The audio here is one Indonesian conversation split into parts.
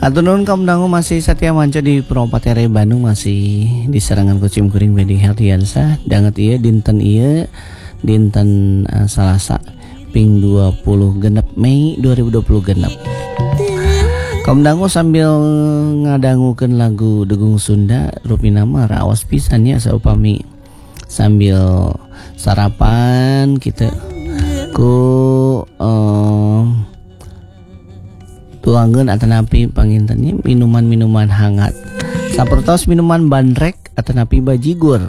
Aturun kaum dangu masih setia manca di Propatere Bandung, masih di serangan kucing kuring Bedi Herdiansa. Danget iya dinten Salasa ping 20 genep Mei 2020 genep. Kaum dangu sambil ngadangukeun lagu Degung Sunda rupina mah raos pisannya saupami sambil sarapan kita ku tuangkeun atanapi pangintennya minuman-minuman hangat sapertos minuman bandrek atanapi bajigur.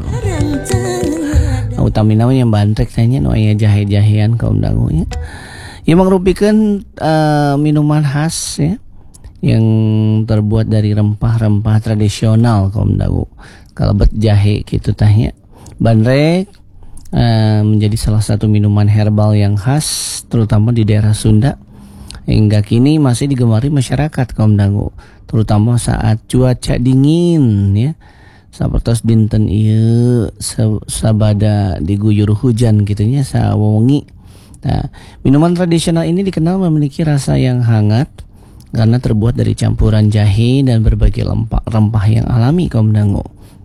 Utami namanya bandrek tanya nu aya jahe-jahean kaum dangu nya. Ieu mangrupikeun minuman khas ya yang terbuat dari rempah-rempah tradisional kaum dangu. Kalebet jahe kitu tah nya. Bandrek menjadi salah satu minuman herbal yang khas terutama di daerah Sunda. Hingga kini masih digemari masyarakat kaum dangu, terutama saat cuaca dingin ya. Sapertos dinten ieu sabada diguyur hujan gitunya sawengi. Nah, minuman tradisional ini dikenal memiliki rasa yang hangat karena terbuat dari campuran jahe dan berbagai rempah yang alami kaum dangu.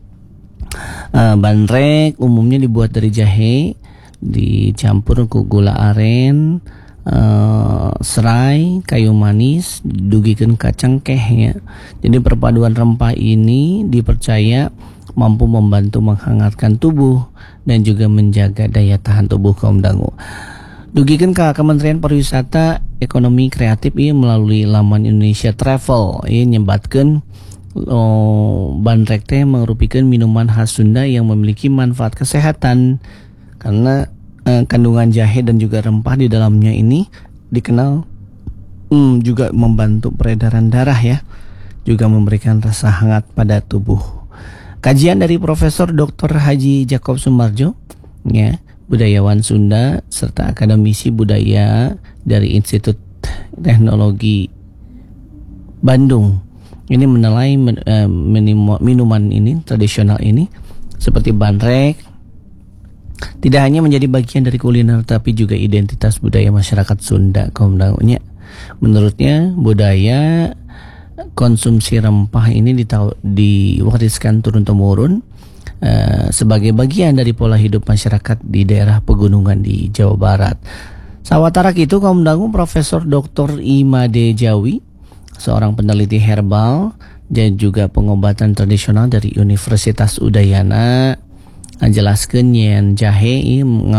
Bandrek umumnya dibuat dari jahe dicampur ku gula aren, serai, kayu manis, dugikeun kacang keh ya. Jadi perpaduan rempah ini dipercaya mampu membantu menghangatkan tubuh dan juga menjaga daya tahan tubuh kaum dangu. Dugikeun ka Kementerian Pariwisata Ekonomi Kreatif ieu melalui laman Indonesia Travel ieu nyebatkeun bandrek teh mangrupikeun minuman khas Sunda yang memiliki manfaat kesehatan karena kandungan jahe dan juga rempah di dalamnya ini dikenal juga membantu peredaran darah ya, juga memberikan rasa hangat pada tubuh. Kajian dari Profesor Dr. Haji Jakob Sumarjo ya, budayawan Sunda serta akademisi budaya dari Institut Teknologi Bandung ini menilai minuman ini tradisional ini seperti bandrek tidak hanya menjadi bagian dari kuliner tapi juga identitas budaya masyarakat Sunda kaum dangunya. Menurutnya budaya konsumsi rempah ini diwariskan turun-temurun sebagai bagian dari pola hidup masyarakat di daerah pegunungan di Jawa Barat. Sawatara kitu kaum dangu Profesor Dr. Imade Jawi, seorang peneliti herbal dan juga pengobatan tradisional dari Universitas Udayana, jelaskeun yen jahe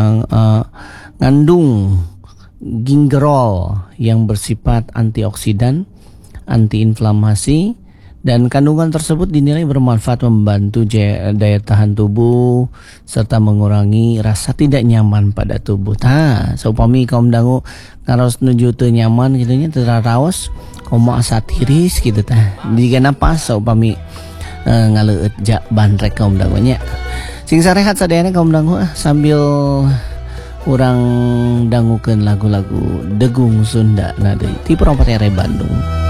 ngandung gingerol yang bersifat antioksidan, antiinflamasi, dan kandungan tersebut dinilai bermanfaat membantu daya tahan tubuh serta mengurangi rasa tidak nyaman pada tubuh. Tah, saupami kaum dangu ngaros nuju teu nyaman kitu nya teu raos, komo asa tiris kitu tah. Jika napas saupami ngaleueut bandrek kaum dangu nya. Sing sarehat sadayana kaum dangu sambil urang dangukeun lagu-lagu Degung Sunda na deui ti Propatere Bandung.